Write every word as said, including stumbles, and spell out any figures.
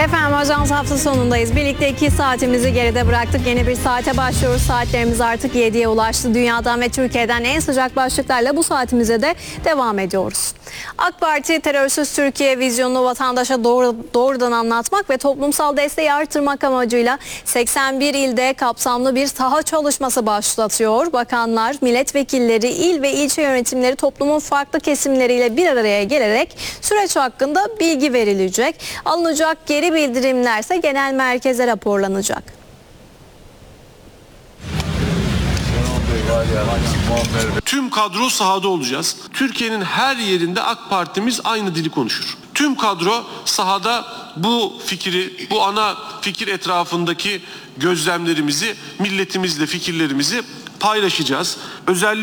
Efendim Ajans hafta sonundayız. Birlikte iki saatimizi geride bıraktık. Yeni bir saate başlıyoruz. Saatlerimiz artık yediye ulaştı. Dünyadan ve Türkiye'den en sıcak başlıklarla bu saatimize de devam ediyoruz. AK Parti terörsüz Türkiye vizyonunu vatandaşa doğru, doğrudan anlatmak ve toplumsal desteği artırmak amacıyla seksen bir ilde kapsamlı bir saha çalışması başlatıyor. Bakanlar, milletvekilleri, il ve ilçe yönetimleri toplumun farklı kesimleriyle bir araya gelerek süreç hakkında bilgi verilecek. Alınacak geri bildirimlerse genel merkeze raporlanacak. Tüm kadro sahada olacağız. Türkiye'nin her yerinde AK Parti'miz aynı dili konuşur. Tüm kadro sahada bu fikri, bu ana fikir etrafındaki gözlemlerimizi, milletimizle fikirlerimizi paylaşacağız. Özellikle